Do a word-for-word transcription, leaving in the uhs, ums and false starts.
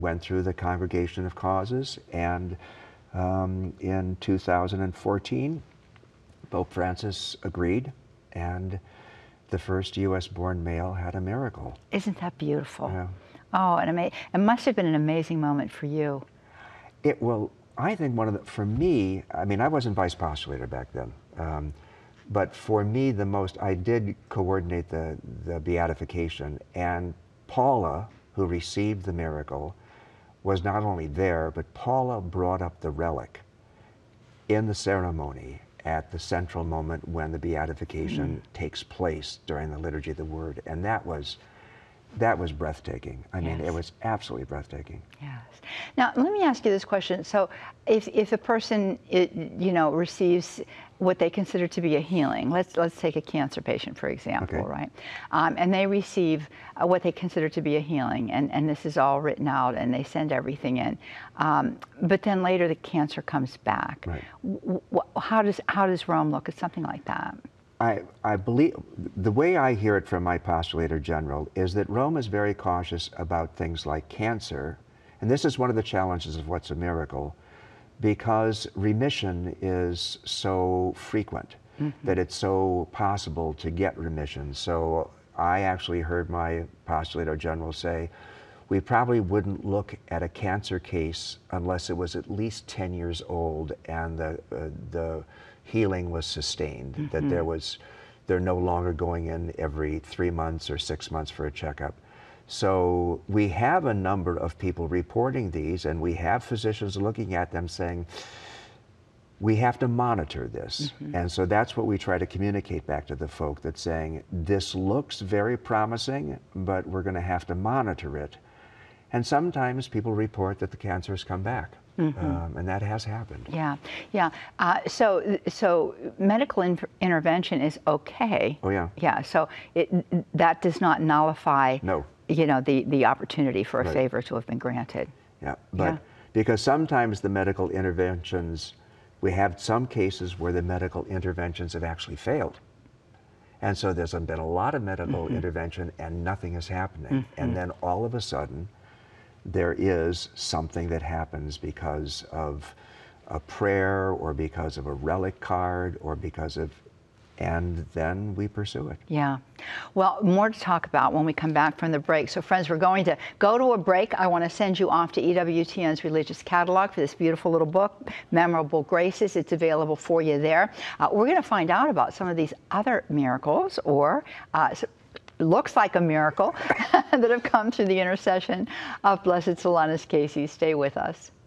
went through the Congregation of Causes, and um, in two thousand fourteen, Pope Francis agreed, and the first U S born male had a miracle. Isn't that beautiful? Yeah. Oh, and ama it must have been an amazing moment for you. It will, I think one of the, for me, I mean, I wasn't vice postulator back then, um, but for me, the most, I did coordinate the, the beatification, and Paula, who received the miracle, was not only there, but Paula brought up the relic in the ceremony at the central moment when the beatification mm. takes place during the Liturgy of the Word, and that was that was breathtaking. I mean, yes. It was absolutely breathtaking. Yes. Now, let me ask you this question. So, if if a person, it, you know, receives what they consider to be a healing, let's let's take a cancer patient, for example, okay. right? Um, and they receive uh, what they consider to be a healing, and and this is all written out, and they send everything in. Um, but then later, the cancer comes back. Right. W how does how does Rome look at something like that? I, I believe, the way I hear it from my postulator general is that Rome is very cautious about things like cancer, and this is one of the challenges of what's a miracle, because remission is so frequent, mm-hmm. that it's so possible to get remission. So I actually heard my postulator general say, we probably wouldn't look at a cancer case unless it was at least ten years old and the, uh, the healing was sustained, mm-hmm. that there was, they're no longer going in every three months or six months for a checkup. So we have a number of people reporting these, and we have physicians looking at them saying, we have to monitor this. Mm-hmm. And so that's what we try to communicate back to the folk, that's saying, this looks very promising, but we're going to have to monitor it. And sometimes people report that the cancer has come back. Mm-hmm. um, and that has happened. Yeah, yeah. Uh, so, so medical in intervention is okay. Oh yeah. Yeah. So it that does not nullify. No. You know, the the opportunity for a right. favor to have been granted. Yeah, but yeah. because sometimes the medical interventions, we have some cases where the medical interventions have actually failed, and so there's been a lot of medical mm-hmm. intervention and nothing is happening, mm-hmm. and then all of a sudden, there is something that happens because of a prayer or because of a relic card or because of, and then we pursue it. Yeah. Well, more to talk about when we come back from the break. So friends, we're going to go to a break. I want to send you off to E W T N's Religious Catalog for this beautiful little book, Memorable Graces. It's available for you there. Uh, we're going to find out about some of these other miracles, or uh, looks like a miracle that have come through the intercession of Blessed Solanus Casey. Stay with us.